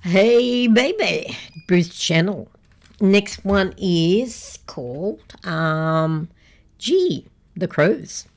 Hey, baby, Bruce Channel. Next one is called G, The Crows.